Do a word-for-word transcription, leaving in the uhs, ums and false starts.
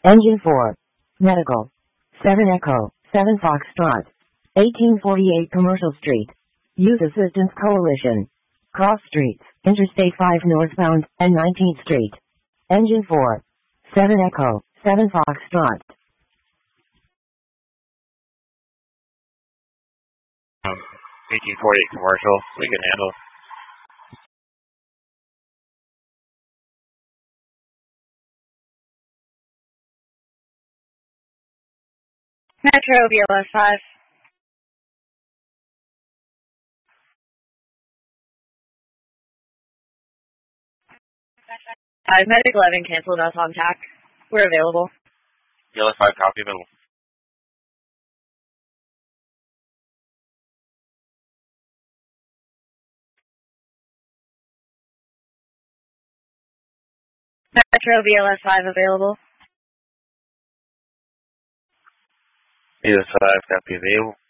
Engine four. Medical. seven Echo, seven Foxtrot. eighteen forty-eight Commercial Street. Youth Assistance Coalition. Cross Streets, Interstate five northbound, and nineteenth Street. Engine four. seven Echo, seven Foxtrot. Um, eighteen forty-eight Commercial, we can handle. Metro B L S five. five Medic eleven canceled us on T A C. We're available. B L S five copy available. Metro B L S five available. B L S five copy available.